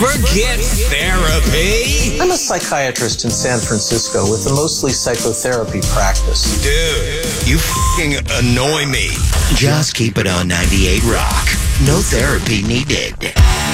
Forget therapy. I'm a psychiatrist in San Francisco with a mostly psychotherapy practice. Dude, you f***ing annoy me. Just keep it on 98 Rock. No therapy needed.